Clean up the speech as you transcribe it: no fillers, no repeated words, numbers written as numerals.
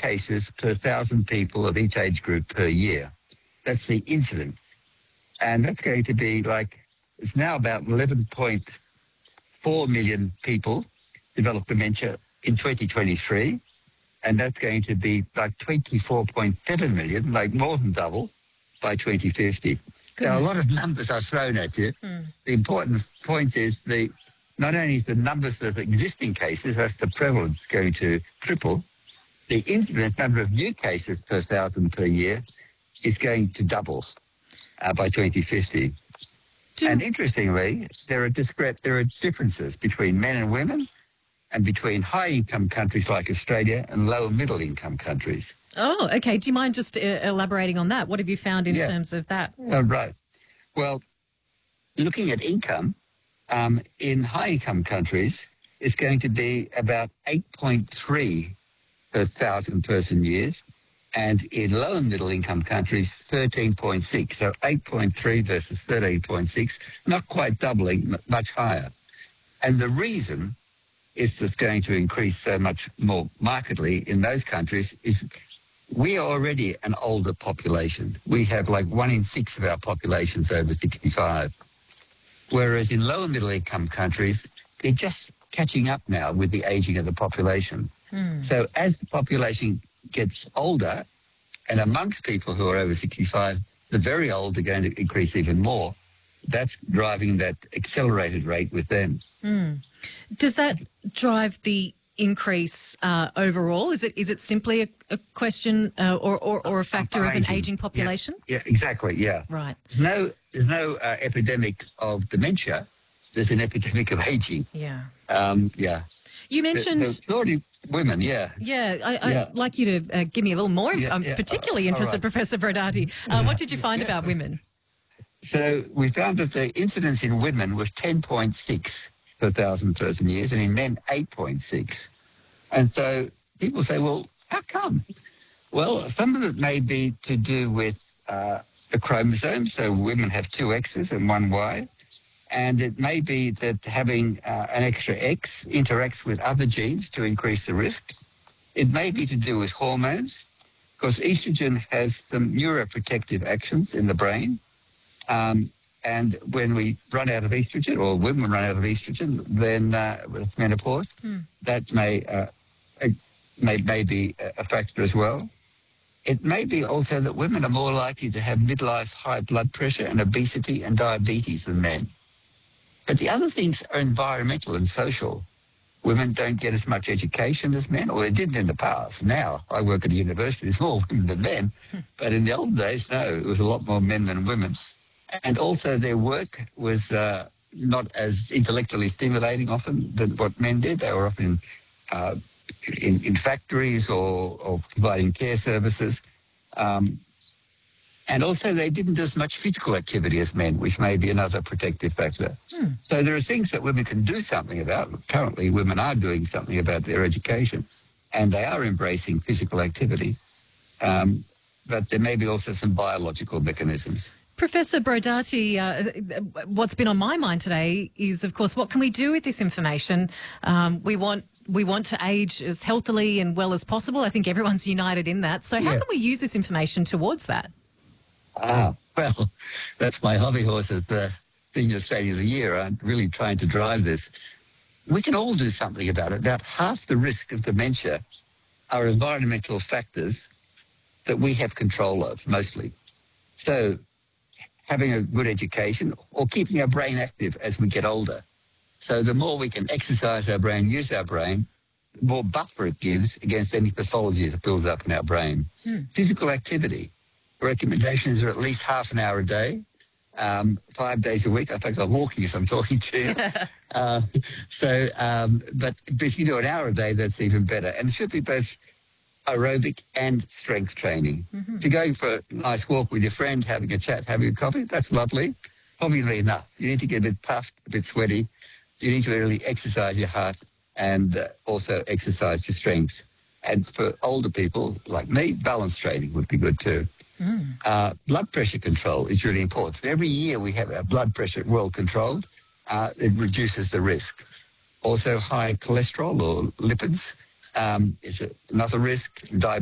cases per 1,000 people of each age group per year. That's the incidence. And that's going to be it's now about 11.4 million people develop dementia in 2023. And that's going to be 24.7 million, more than double, by 2050. Now, a lot of numbers are thrown at you. The important point is not only is the numbers of existing cases, that's the prevalence going to triple, the incidence number of new cases per 1,000 per year is going to double by 2050. And interestingly, there are differences between men and women and between high-income countries like Australia and low- and middle-income countries. Oh, okay. Do you mind just elaborating on that? What have you found in terms of that? Right. Well, looking at income, in high-income countries, it's going to be about 8.3 per 1,000 person years, and in low- and middle-income countries, 13.6. So 8.3 versus 13.6, not quite doubling, much higher. And the reason it's going to increase so much more markedly in those countries is we are already an older population. We have 1 in 6 of our population's over 65. Whereas in low and middle income countries, they're just catching up now with the aging of the population. So as the population gets older, and amongst people who are over 65, the very old are going to increase even more. That's driving that accelerated rate with them. Does that drive the increase overall? Is it simply a question or a factor of an ageing population? Yeah, exactly. Yeah. Right. There's no epidemic of dementia. There's an epidemic of aging. Yeah. Yeah. You mentioned the majority women. Yeah. Yeah. I'd like you to give me a little more. I'm particularly interested, Professor Brodati. What did you find about women? So we found that the incidence in women was 10.6 per 1,000 person years, and in men 8.6. And so people say, well, how come? Well, some of it may be to do with the chromosomes. So women have 2 X's and 1 Y. And it may be that having an extra X interacts with other genes to increase the risk. It may be to do with hormones, because estrogen has some neuroprotective actions in the brain. And when we run out of estrogen, or women run out of estrogen, then with menopause, that may be a factor as well. It may be also that women are more likely to have midlife high blood pressure and obesity and diabetes than men. But the other things are environmental and social. Women don't get as much education as men, or they didn't in the past. Now, I work at a university, it's more women than men. But in the old days, no, it was a lot more men than women. And also their work was not as intellectually stimulating often than what men did. They were often in factories or providing care services. And also they didn't do as much physical activity as men, which may be another protective factor. So there are things that women can do something about. Currently, women are doing something about their education, and they are embracing physical activity. But there may be also some biological mechanisms. Professor Brodati, what's been on my mind today is, of course, what can we do with this information? We want to age as healthily and well as possible. I think everyone's united in that. So how can we use this information towards that? Well, that's my hobby horse as the Senior Australian of the Year. I'm really trying to drive this. We can all do something about it. About half the risk of dementia are environmental factors that we have control of, mostly. So having a good education or keeping our brain active as we get older. So the more we can exercise our brain, use our brain, the more buffer it gives against any pathology that builds up in our brain. Physical activity. Recommendations are at least half an hour a day, 5 days a week. I think I'm walking as I'm talking to you. But if you do an hour a day, that's even better. And it should be both aerobic and strength training. If you're going for a nice walk with your friend, having a chat, having a coffee, that's lovely. Probably not enough. You need to get a bit puffed, a bit sweaty. You need to really exercise your heart and also exercise your strength. And for older people like me, balance training would be good too. Blood pressure control is really important. Every year we have our blood pressure well controlled. It reduces the risk. Also, high cholesterol or lipids is another risk. Diabetes